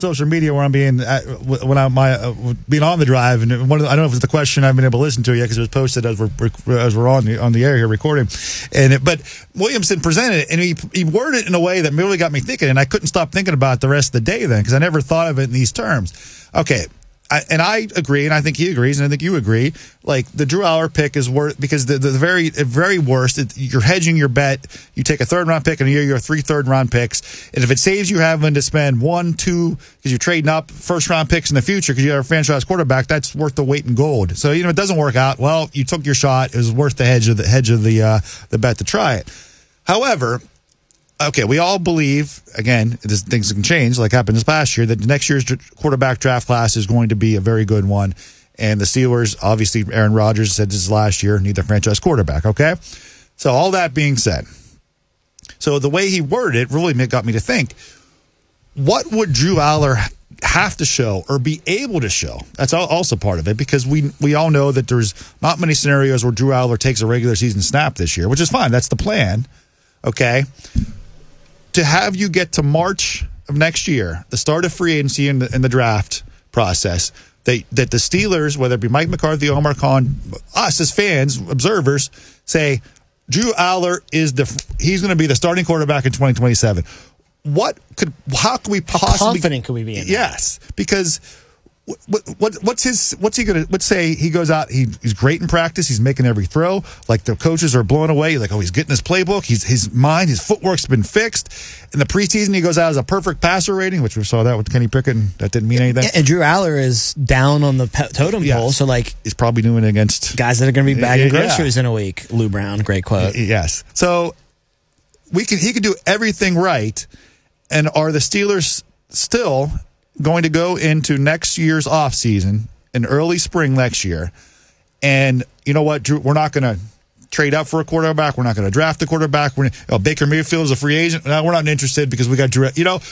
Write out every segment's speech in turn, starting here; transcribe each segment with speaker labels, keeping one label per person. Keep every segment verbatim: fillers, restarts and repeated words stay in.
Speaker 1: social media where I'm being at, when I'm my uh, being on the drive, and one of the, I don't know if it's the question I've been able to listen to yet because it was posted as we're as we're on the on the air here recording, and it, but Williamson presented it and he he worded it in a way that really got me thinking, and I couldn't stop thinking about it the rest of the day then because I never thought of it in these terms. Okay. I, and I agree, and I think he agrees, and I think you agree. Like the Drew Aller pick is worth because the, the very very worst, it, you're hedging your bet. You take a third round pick, and a year you're three third round picks, and if it saves you having to spend one, two, because you're trading up first round picks in the future because you have a franchise quarterback, that's worth the weight in gold. So you know it doesn't work out. Well, you took your shot. It was worth the hedge of the hedge of the uh, the bet to try it. However. Okay, we all believe, again, this, things can change, like happened this past year, that next year's quarterback draft class is going to be a very good one. And the Steelers, obviously, Aaron Rodgers said this is last year, need a franchise quarterback, okay? So all that being said, so the way he worded it really got me to think, what would Drew Aller have to show or be able to show? That's also part of it because we we all know that there's not many scenarios where Drew Aller takes a regular season snap this year, which is fine. That's the plan, okay? To have you get to March of next year, the start of free agency and the, and the draft process, that, that the Steelers, whether it be Mike McCarthy, Omar Khan, us as fans, observers, say, Drew Aller is the he's going to be the starting quarterback in twenty twenty-seven. What could, how could we possibly...
Speaker 2: How confident could we be in that?
Speaker 1: Yes, because... What, what what's his what's he gonna let's say he goes out he, he's great in practice, he's making every throw, like the coaches are blown away, like, oh, he's getting his playbook, he's his mind, his footwork's been fixed. In the preseason he goes out as a perfect passer rating, which we saw that with Kenny Pickett, and that didn't mean anything.
Speaker 2: And Drew Aller is down on the totem
Speaker 1: yes.
Speaker 2: pole, so like
Speaker 1: he's probably doing it against
Speaker 2: guys that are going to be bagging
Speaker 1: yeah.
Speaker 2: groceries in a week. Lou Brown, great quote.
Speaker 1: Yes, so we can he could do everything right, and are the Steelers still going to go into next year's offseason in early spring next year? And you know what, Drew, we're not going to trade up for a quarterback. We're not going to draft a quarterback. We're, oh, Baker Mayfield is a free agent. No, we're not interested because we got Drew. You know,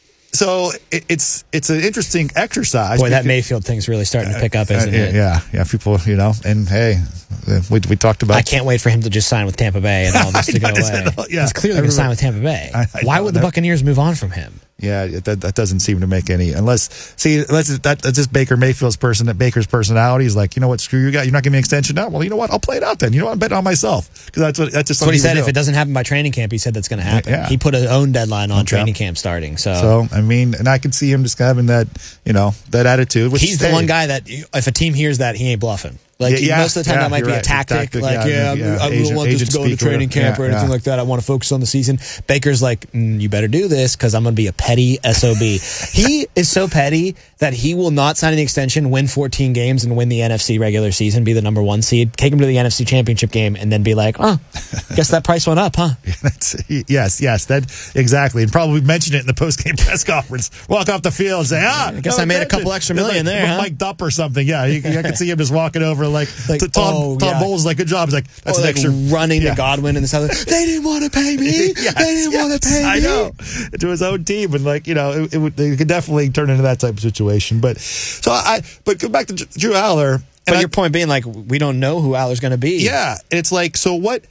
Speaker 1: so it, it's it's an interesting exercise.
Speaker 2: Boy,
Speaker 1: because,
Speaker 2: that Mayfield thing's really starting to pick up, isn't
Speaker 1: uh,
Speaker 2: it?
Speaker 1: Yeah, yeah. People, you know, and hey, we we talked about.
Speaker 2: I can't wait for him to just sign with Tampa Bay and all this to go away.
Speaker 1: Yeah,
Speaker 2: he's clearly going to sign with Tampa Bay.
Speaker 1: I, I
Speaker 2: Why
Speaker 1: know,
Speaker 2: would the
Speaker 1: that,
Speaker 2: Buccaneers move on from him?
Speaker 1: Yeah, that that doesn't seem to make any unless see unless that that's just Baker Mayfield's person that Baker's personality is like, you know what, screw you guys, you're not giving me an extension now. Well, you know what, I'll play it out then. You know what, I'm betting on myself because that's what that's just
Speaker 2: that's what he said.
Speaker 1: Do.
Speaker 2: If it doesn't happen by training camp, he said that's going to happen.
Speaker 1: Yeah.
Speaker 2: He put his own deadline on
Speaker 1: okay.
Speaker 2: training camp starting. So,
Speaker 1: so I mean, and I could see him just having that, you know, that attitude. Which
Speaker 2: he's the one guy that if a team hears that, he ain't bluffing. Like
Speaker 1: yeah,
Speaker 2: most of the time,
Speaker 1: yeah,
Speaker 2: that might be
Speaker 1: right.
Speaker 2: a tactic.
Speaker 1: tactic
Speaker 2: like, yeah,
Speaker 1: yeah, yeah,
Speaker 2: I, I
Speaker 1: agent,
Speaker 2: don't want this to go into training camp
Speaker 1: yeah,
Speaker 2: or anything
Speaker 1: yeah.
Speaker 2: like that. I want to focus on the season. Baker's like, mm, you better do this because I'm going to be a petty S O B. He is so petty that he will not sign an extension, win fourteen games, and win the N F C regular season, be the number one seed, take him to the N F C championship game, and then be like, oh, guess that price went up, huh?
Speaker 1: That's, yes, yes, that exactly. And probably mentioned it in the post-game press conference. Walk off the field and say, ah,
Speaker 2: I guess
Speaker 1: no
Speaker 2: I made
Speaker 1: attention.
Speaker 2: a couple extra million
Speaker 1: like,
Speaker 2: there, huh?
Speaker 1: Mike Dupp or something. Yeah, you, I could see him just walking over like,
Speaker 2: like
Speaker 1: to Tom,
Speaker 2: oh,
Speaker 1: Tom
Speaker 2: yeah.
Speaker 1: Bowles, like, good job. He's like, that's
Speaker 2: or
Speaker 1: an
Speaker 2: like
Speaker 1: extra.
Speaker 2: running
Speaker 1: yeah.
Speaker 2: to Godwin and the South. They didn't want to pay me.
Speaker 1: yes,
Speaker 2: they didn't
Speaker 1: yes,
Speaker 2: want to pay me.
Speaker 1: I know. To his own team. And like, you know, it, it, would, it could definitely turn into that type of situation. But so I, but go back to Drew Aller.
Speaker 2: But
Speaker 1: I,
Speaker 2: your point being, like, we don't know who Aller's going to be.
Speaker 1: Yeah. It's like, so what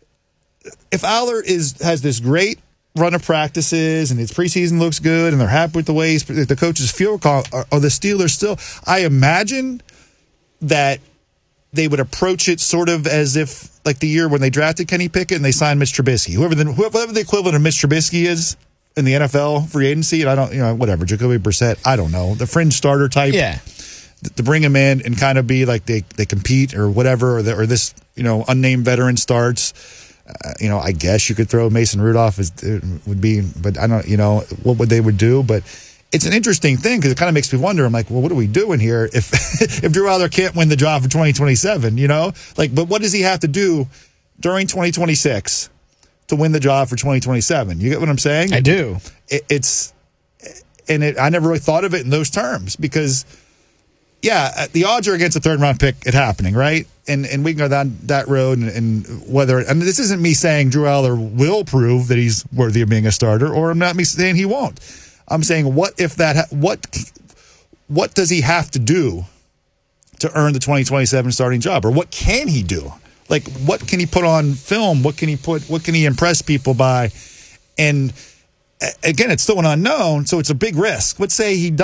Speaker 1: if Aller is has this great run of practices and his preseason looks good and they're happy with the way he's, the coaches feel, are, are the Steelers still, I imagine that they would approach it sort of as if like the year when they drafted Kenny Pickett and they signed Mitch Trubisky, whoever the, whoever the equivalent of Mitch Trubisky is in the N F L free agency. And I don't, you know, whatever, Jacoby Brissett, I don't know, the fringe starter type.
Speaker 2: Yeah.
Speaker 1: To bring him in and kind of be like they, they compete or whatever, or, the, or this, you know, unnamed veteran starts. Uh, you know, I guess you could throw Mason Rudolph as it would be, but I don't, you know, what would they would do. But it's an interesting thing because it kind of makes me wonder. I'm like, well, what are we doing here if if Drew Aller can't win the job for twenty twenty-seven? You know, like, but what does he have to do during twenty twenty-six to win the job for twenty twenty-seven? You get what I'm saying?
Speaker 2: I do.
Speaker 1: It, it's and it, I never really thought of it in those terms because. Yeah, the odds are against a third round pick it happening, right? And and we can go down that road and, and whether and this isn't me saying Drew Aller will prove that he's worthy of being a starter, or I'm not me saying he won't. I'm saying what if that what what does he have to do to earn the twenty twenty-seven starting job, or what can he do? Like what can he put on film? What can he put? What can he impress people by? And again, it's still an unknown, so it's a big risk. Let's say he